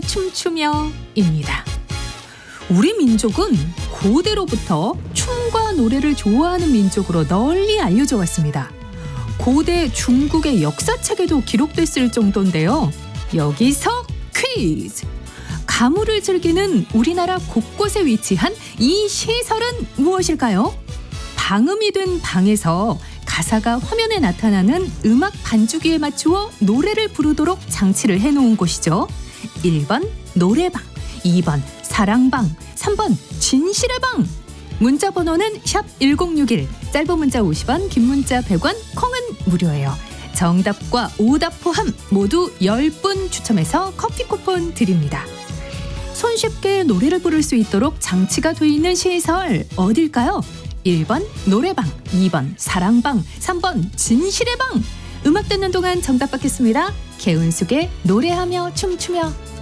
춤추며입니다. 우리 민족은 고대로부터 춤과 노래를 좋아하는 민족으로 널리 알려져 왔습니다. 고대 중국의 역사책에도 기록됐을 정도인데요. 여기서 퀴즈! 가물을 즐기는 우리나라 곳곳에 위치한 이 시설은 무엇일까요? 방음이 된 방에서 가사가 화면에 나타나는 음악 반주기에 맞추어 노래를 부르도록 장치를 해놓은 곳이죠. 1번 노래방, 2번 사랑방, 3번 진실의 방. 문자 번호는 샵1061, 짧은 문자 50원, 긴 문자 100원, 콩은 무료예요. 정답과 오답 포함 모두 10분 추첨해서 커피 쿠폰 드립니다. 손쉽게 노래를 부를 수 있도록 장치가 돼 있는 시설 어딜까요? 1번 노래방, 2번 사랑방, 3번 진실의 방. 음악 듣는 동안 정답 받겠습니다. 개운숙의 노래하며 춤추며.